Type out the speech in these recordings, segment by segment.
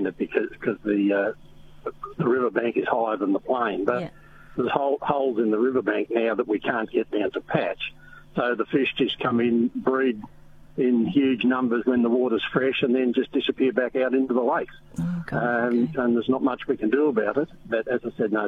in it because the riverbank is higher than the plain. But there's holes in the riverbank now that we can't get down to patch. So the fish just come in, breed in huge numbers when the water's fresh, and then just disappear back out into the lakes. Oh, God, and there's not much we can do about it. But as I said, no,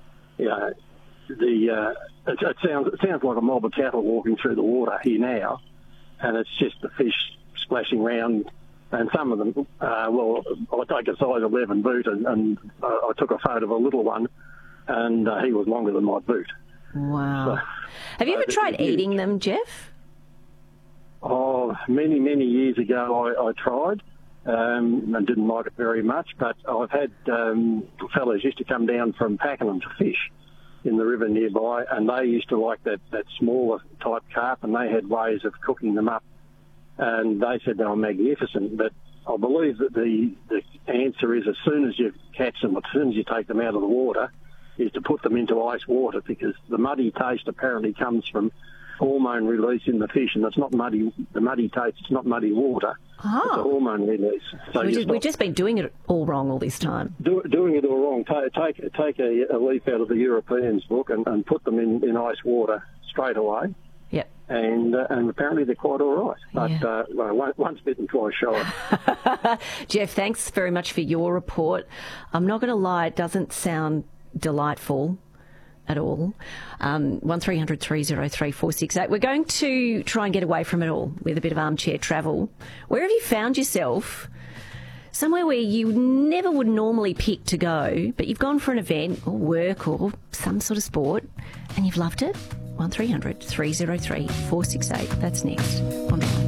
it sounds like a mob of cattle walking through the water here now, and it's just the fish splashing around. And some of them, I take a size 11 boot, and I took a photo of a little one, and he was longer than my boot. Wow. So, have you ever tried eating them, Jeff? Oh, many, many years ago I tried and didn't like it very much, but I've had fellows used to come down from Pakenham to fish in the river nearby, and they used to like that smaller type carp, and they had ways of cooking them up, and they said they were magnificent. But I believe that the answer is as soon as you catch them, as soon as you take them out of the water, is to put them into ice water, because the muddy taste apparently comes from hormone release in the fish, and it's not muddy. The muddy taste, it's not muddy water. Oh. It's a hormone release. So we've just been doing it all wrong all this time. Doing it all wrong. Take a leaf out of the Europeans' book and put them in ice water straight away. Yep. And apparently they're quite all right. But once bitten, twice shy. Jeff, thanks very much for your report. I'm not going to lie, it doesn't sound delightful at all. 1300 303 468. We're going to try and get away from it all with a bit of armchair travel. Where have you found yourself? Somewhere where you never would normally pick to go, but you've gone for an event or work or some sort of sport and you've loved it? 1300 303 468. That's next on